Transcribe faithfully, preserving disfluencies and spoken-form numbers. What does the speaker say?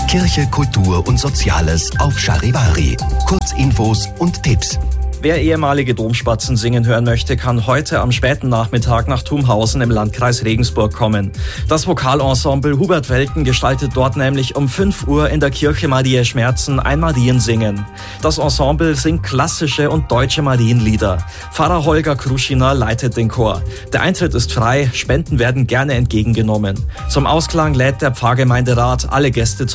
Kirche, Kultur und Soziales auf Charivari. Kurzinfos und Tipps. Wer ehemalige Domspatzen singen hören möchte, kann heute am späten Nachmittag nach Thumhausen im Landkreis Regensburg kommen. Das Vokalensemble Hubert Welten gestaltet dort nämlich um fünf Uhr in der Kirche Mariä Schmerzen ein Mariensingen. Das Ensemble singt klassische und deutsche Marienlieder. Pfarrer Holger Kruschiner leitet den Chor. Der Eintritt ist frei, Spenden werden gerne entgegengenommen. Zum Ausklang lädt der Pfarrgemeinderat alle Gäste